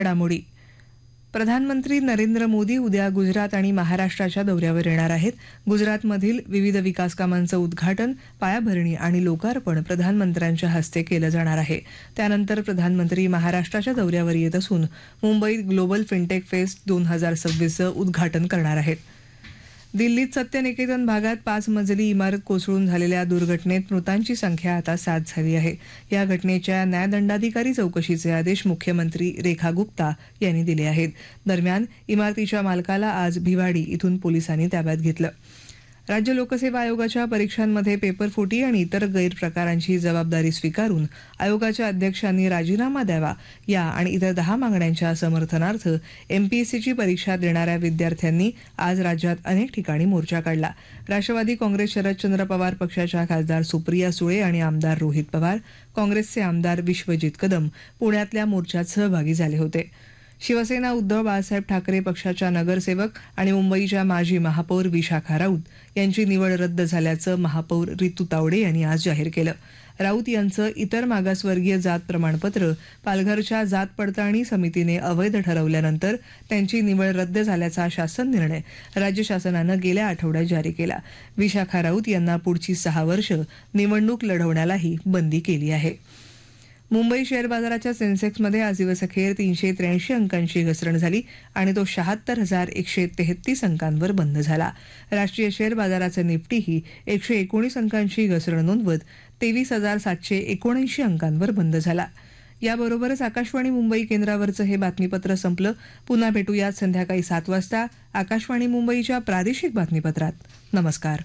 घडामोडी. प्रधानमंत्री नरेंद्र मोदी उद्या गुजरात आणि महाराष्ट्राच्या दौऱ्यावर येणार आहेत. गुजरातमधील विविध विकास कामांचं उद्घाटन, पायाभरणी आणि लोकार्पण प्रधानमंत्र्यांच्या हस्ते केलं जाणार आहे. त्यानंतर प्रधानमंत्री महाराष्ट्राच्या दौऱ्यावर येत असून मुंबईत ग्लोबल फिनटेक फेस्ट 2026चं उद्घाटन करणार आहेत. दिल्लीत सत्यनिकेतन भागात 5 मजली इमारत कोसळून झालेल्या दुर्घटनेत मृतांची संख्या आता 7 झाली आहे. या घटनेच्या न्यायदंडाधिकारी चौकशीचे आदेश मुख्यमंत्री रेखा गुप्ता यांनी दिले आहेत. दरम्यान इमारतीच्या मालकाला आज भिवाडी इथून पोलिसांनी ताब्यात घेतलं. राज्य लोकसेवा आयोगाच्या परीक्षांमध्ये पेपरफुटी आणि इतर गैरप्रकारांची जबाबदारी स्वीकारून आयोगाच्या अध्यक्षांनी राजीनामा द्यावा या आणि इतर 10 मागण्यांच्या समर्थनार्थ एमपीएससीची परीक्षा देणाऱ्या विद्यार्थ्यांनी आज राज्यात अनेक ठिकाणी मोर्चा काढला. राष्ट्रवादी काँग्रेस शरदचंद्र पवार पक्षाच्या खासदार सुप्रिया सुळे आणि आमदार रोहित पवार, काँग्रेसचे आमदार विश्वजित कदम पुण्यातल्या मोर्चात सहभागी झाले होते. शिवसेना उद्धव बाळासाहेब ठाकरे पक्षाच्या नगरसेवक आणि मुंबईच्या माजी महापौर विशाखा राऊत यांची निवड रद्द झाल्याचं महापौर रितू तावडे यांनी आज जाहीर केलं. राऊत यांचं इतर मागासवर्गीय जात प्रमाणपत्र पालघरच्या जात पडताळणी समितीने अवैध ठरवल्यानंतर त्यांची निवड रद्द झाल्याचा शासन निर्णय राज्य शासनानं गेल्या आठवड्यात जारी केला. विशाखा राऊत यांना पुढची 6 वर्ष निवडणूक लढवण्यालाही बंदी केली आहे. मुंबई शेअर बाजाराच्या सेन्सेक्समध्ये आज दिवसअखेर 383 अंकांची घसरण झाली आणि तो 76,133 अंकांवर बंद झाला. राष्ट्रीय शेअर बाजाराचं निफ्टीही 119 अंकांची घसरण नोंदवत 23,779 अंकांवर बंद झाला. याबरोबरच आकाशवाणी मुंबई केंद्रावरचं हे बातमीपत्र संपलं. पुन्हा भेटूयात संध्याकाळी 7 वाजता आकाशवाणी मुंबईच्या प्रादेशिक बातमीपत्रात. नमस्कार.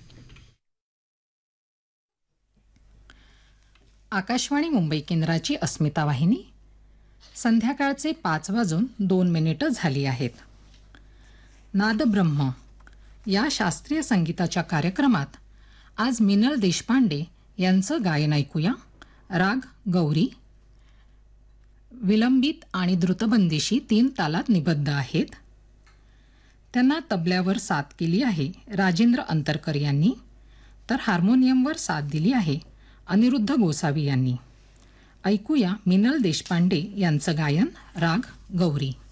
आकाशवाणी मुंबई केंद्राची अस्मिता वाहिनी. संध्याकाळचे 5:02 झाली आहेत. नादब्रह्म या शास्त्रीय संगीताच्या कार्यक्रमात आज मिनल देशपांडे यांचं गायन ऐकूया. राग गौरी विलंबित आणि द्रुतबंदीशी 3 तालात निबद्ध आहेत. त्यांना तबल्यावर साथ केली आहे राजेंद्र अंतरकर यांनी, तर हार्मोनियमवर साथ दिली आहे अनिरुद्ध गोसावी यांनी. ऐकूया मिनल देशपांडे यांचं गायन राग गौरी.